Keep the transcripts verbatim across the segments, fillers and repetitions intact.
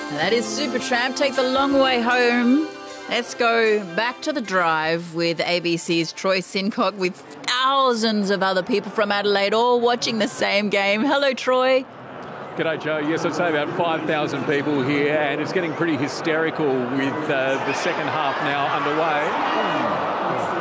And that is Supertramp. Take the long way home. Let's go back to the drive with A B C's Troy Sincock with thousands of other people from Adelaide all watching the same game. Hello, Troy. G'day, Joe. Yes, I'd say about five thousand people here, and it's getting pretty hysterical with uh, the second half now underway.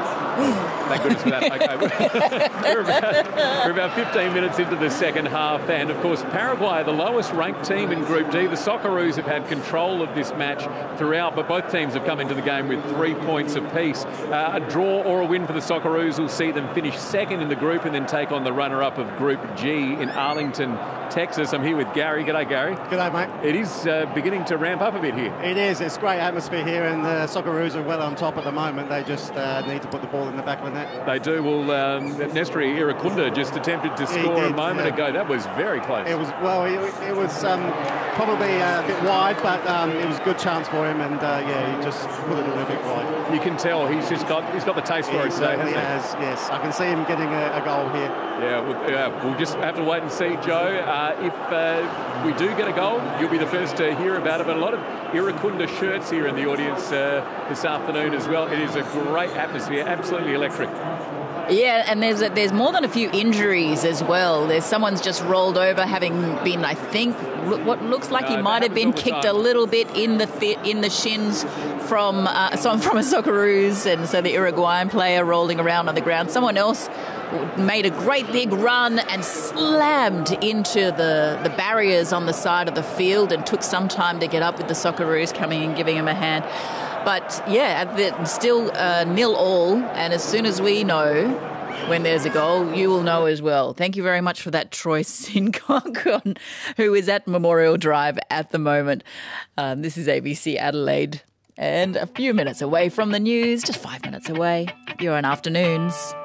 Thank goodness for that. Okay. we're, about, we're about fifteen minutes into the second half, and of course Paraguay, the lowest ranked team in Group D. The Socceroos have had control of this match throughout, but both teams have come into the game with three points apiece. Uh, a draw or a win for the Socceroos will see them finish second in the group and then take on the runner-up of Group G in Arlington, Texas. I'm here with Gary. G'day, Gary. G'day, mate. It is uh, beginning to ramp up a bit here. It is. It's great atmosphere here, and the Socceroos are well on top at the moment. They just uh, need to put the ball in the back of the net. They do. Well, um, Nestori Irukunda just attempted to score did, a moment yeah. ago. That was very close. It was, well, it, it was um, probably a bit wide, but um, it was a good chance for him, and uh, yeah, he just put it a little bit wide. You can tell he's just got he's got the taste for he it today, hasn't he? Has, yes. I can see him getting a, a goal here. Yeah, we'll, yeah, we'll just have to wait and see, Joe. Uh, if uh, we do get a goal, you'll be the first to hear about it. But a lot of Irukunda shirts here in the audience uh, this afternoon as well. It is a great atmosphere, absolutely electric. Yeah, and there's a, there's more than a few injuries as well. There's someone's just rolled over, having been, I think, look, what looks like no, he might have been kicked a little bit in the th- in the shins from uh, some from a Socceroos, and so the Uruguayan player rolling around on the ground. Someone else made a great big run and slammed into the, the barriers on the side of the field and took some time to get up with the Socceroos coming and giving him a hand. But, yeah, the, still uh, nil all, and as soon as we know when there's a goal, you will know as well. Thank you very much for that, Troy Sincock, who is at Memorial Drive at the moment. Um, this is A B C Adelaide, and a few minutes away from the news, just five minutes away. You're on Afternoons.